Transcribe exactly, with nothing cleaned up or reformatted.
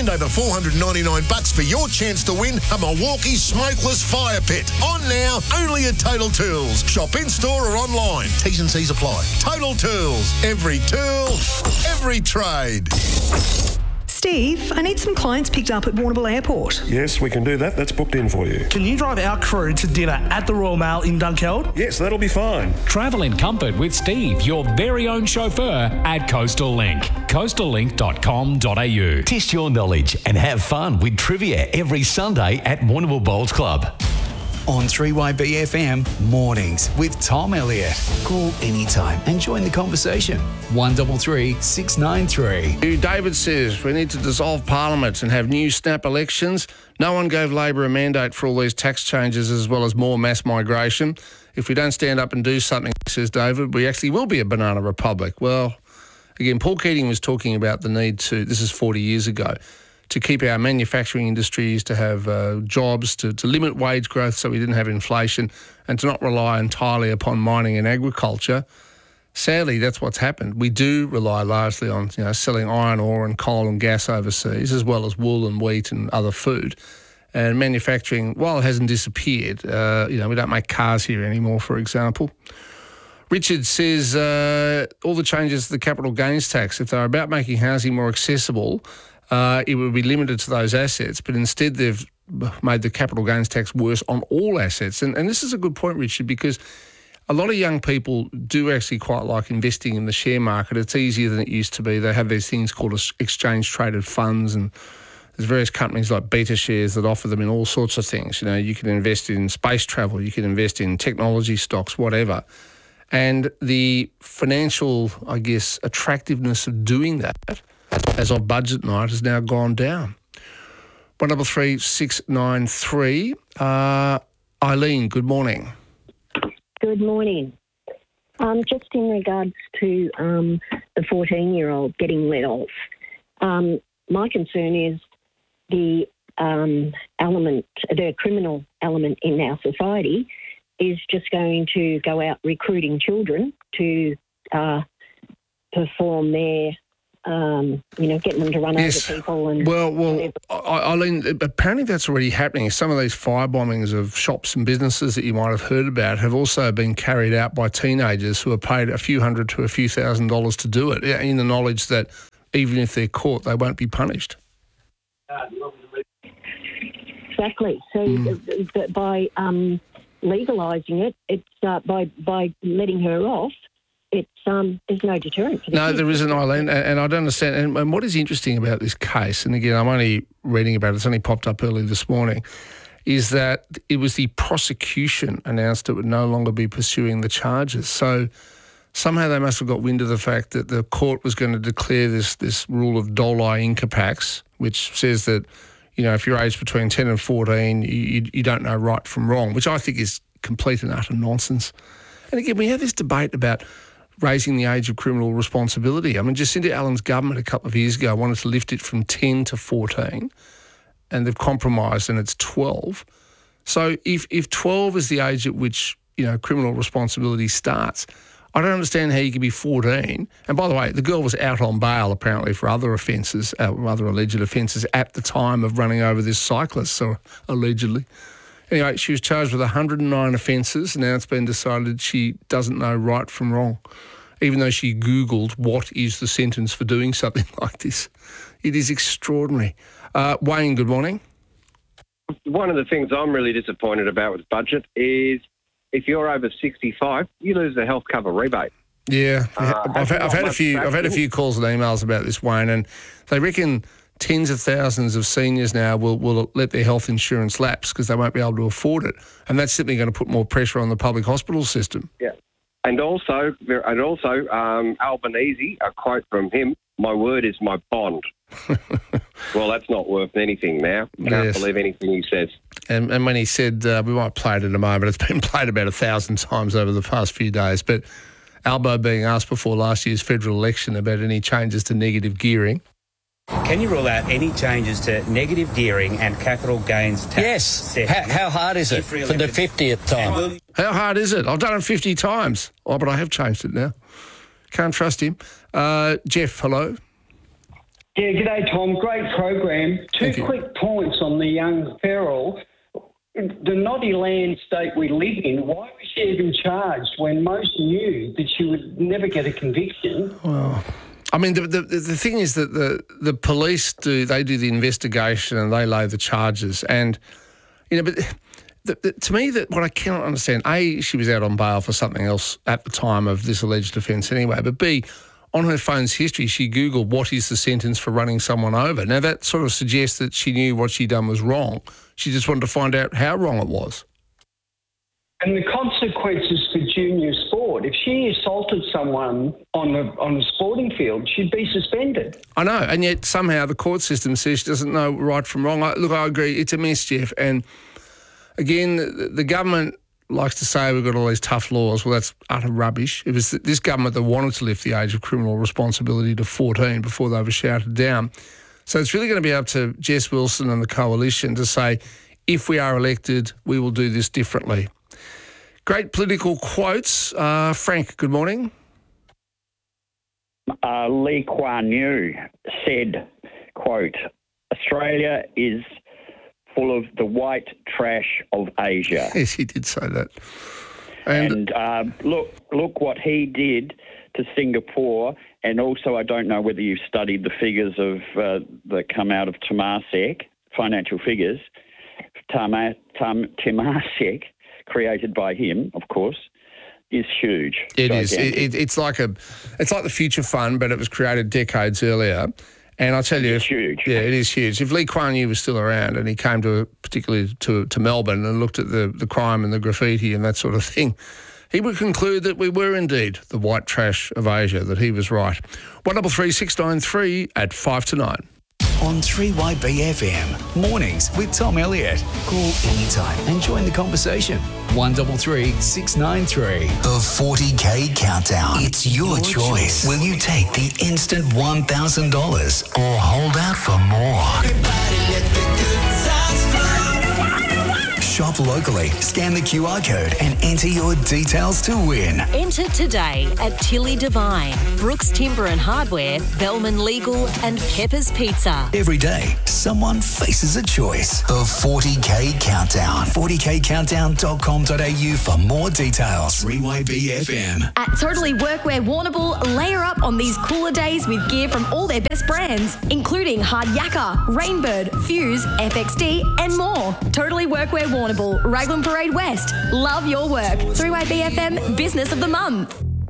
Spend over four hundred ninety-nine bucks for your chance to win a Milwaukee smokeless fire pit. On now, only at Total Tools. Shop in-store or online. T's and C's apply. Total Tools. Every tool, every trade. Steve, I need some clients picked up at Warrnambool Airport. Yes, we can do that. That's booked in for you. Can you drive our crew to dinner at the Royal Mail in Dunkeld? Yes, that'll be fine. Travel in comfort with Steve, your very own chauffeur at Coastal Link. coastal link dot com dot a u. Test your knowledge and have fun with trivia every Sunday at Warrnambool Bowls Club. On three Y B F M Mornings with Tom Elliott. Call anytime and join the conversation. one three three, six nine three. David says we need to dissolve Parliament and have new snap elections. No one gave Labor a mandate for all these tax changes as well as more mass migration. If we don't stand up and do something, says David, we actually will be a banana republic. Well, again, Paul Keating was talking about the need to, this is forty years ago, to keep our manufacturing industries, to have uh, jobs, to, to limit wage growth so we didn't have inflation, and to not rely entirely upon mining and agriculture. Sadly, that's what's happened. We do rely largely on you know selling iron ore and coal and gas overseas, as well as wool and wheat and other food. And manufacturing, while it hasn't disappeared, uh, you know, we don't make cars here anymore, for example. Richard says uh, all the changes to the capital gains tax, if they're about making housing more accessible, Uh, it would be limited to those assets, but instead they've made the capital gains tax worse on all assets. And, and this is a good point, Richard, because a lot of young people do actually quite like investing in the share market. It's easier than it used to be. They have these things called exchange-traded funds, and there's various companies like Beta Shares that offer them in all sorts of things. You know, you can invest in space travel, you can invest in technology stocks, whatever. And the financial, I guess, attractiveness of doing that as of budget night has now gone down. one double three six nine three. Uh, Eileen, good morning. Good morning. Um, just in regards to um, the fourteen-year-old getting let off, um, my concern is the um, element, the criminal element in our society is just going to go out recruiting children to uh, perform their Um, you know, getting them to run yes. over people. And well, well, Eileen, apparently that's already happening. Some of these firebombings of shops and businesses that you might have heard about have also been carried out by teenagers who are paid a few hundred to a few thousand dollars to do it, in the knowledge that even if they're caught, they won't be punished. Exactly. So mm. by um, legalising it, it's uh, by by letting her off. It's um, there's no deterrent. For the no, kids. there isn't, Eileen, and, and I don't understand. And, and what is interesting about this case, and again, I'm only reading about it, it's only popped up early this morning, is that it was the prosecution announced it would no longer be pursuing the charges. So somehow they must have got wind of the fact that the court was going to declare this this rule of doli incapax, which says that, you know, if you're aged between ten and fourteen, you, you don't know right from wrong, which I think is complete and utter nonsense. And again, we have this debate about raising the age of criminal responsibility. I mean, Jacinda Allen's government a couple of years ago wanted to lift it from ten to fourteen, and they've compromised and it's twelve. So if if twelve is the age at which, you know, criminal responsibility starts, I don't understand how you can be fourteen. And by the way, the girl was out on bail apparently for other offences, uh, other alleged offences at the time of running over this cyclist, so allegedly. Anyway, she was charged with one hundred nine offences. Now it's been decided she doesn't know right from wrong, even though she Googled what is the sentence for doing something like this. It is extraordinary. Uh, Wayne, good morning. One of the things I'm really disappointed about with budget is if you're over sixty-five, you lose the health cover rebate. Yeah, Uh, I've, had, I've had a few. I've had a few calls and emails about this, Wayne, and they reckon tens of thousands of seniors now will, will let their health insurance lapse because they won't be able to afford it, and that's simply going to put more pressure on the public hospital system. Yeah, and also, and also, um, Albanese, a quote from him: "My word is my bond." Well, that's not worth anything now. Can't Yes. believe anything he says. And, and when he said, uh, we might play it in a moment, it's been played about a thousand times over the past few days, but Albo being asked before last year's federal election about any changes to negative gearing. Can you rule out any changes to negative gearing and capital gains tax? Yes. How, how hard is it for the fiftieth time? How hard is it? I've done it fifty times. Oh, but I have changed it now. Can't trust him. Uh, Jeff, hello. Yeah, g'day, Tom. Great program. Two quick points on the young Ferrell. The naughty land state we live in, why was she even charged when most knew that she would never get a conviction? Well, I mean, the, the the thing is that the the police do they do the investigation and they lay the charges, and you know, but the, the, to me, that what I cannot understand: A, she was out on bail for something else at the time of this alleged offence, anyway. But B, on her phone's history, she Googled what is the sentence for running someone over. Now that sort of suggests that she knew what she'd done was wrong. She just wanted to find out how wrong it was. And the consequences for junior sport. If she assaulted someone on a, on a sporting field, she'd be suspended. I know, and yet somehow the court system says she doesn't know right from wrong. I, look, I agree, it's a mess, Jeff. And again, the, the government likes to say we've got all these tough laws. Well, that's utter rubbish. It was this government that wanted to lift the age of criminal responsibility to fourteen before they were shouted down. So it's really going to be up to Jess Wilson and the coalition to say, if we are elected, we will do this differently. Great political quotes. Uh, Frank, good morning. Uh, Lee Kuan Yew said, quote, Australia is full of the white trash of Asia. Yes, he did say that. And, and uh, look, look what he did to Singapore. And also, I don't know whether you've studied the figures of uh, that come out of Temasek, financial figures. Tama, Tam, Temasek, created by him, of course, is huge. It is. It, it, it's like a, it's like the Future Fund, but it was created decades earlier. And I'll tell you, it's huge. Yeah, it is huge. If Lee Kuan Yew was still around and he came to, particularly to to Melbourne and looked at the the crime and the graffiti and that sort of thing, he would conclude that we were indeed the white trash of Asia, that he was right. one double three six nine three at five to nine. On three Y B F M, mornings with Tom Elliott. Call anytime and join the conversation. one double three six nine three. The forty K Countdown. It's your, your choice. choice. Will you take the instant one thousand dollars or hold out for more? Everybody let the good times flow. Shop locally, scan the Q R code and enter your details to win. Enter today at Tilly Devine, Brooks Timber and Hardware, Bellman Legal and Pepper's Pizza. Every day, someone faces a choice. The forty K Countdown. forty K countdown dot com dot a u for more details. three Y B F M. At Totally Workwear Warrnambool, layer up on these cooler days with gear from all their best brands, including Hard Yakka, Rainbird, Fuse, F X D and more. Totally Workwear Warrnambool, Raglan Parade West. Love your work. three Y B F M Business of the Month.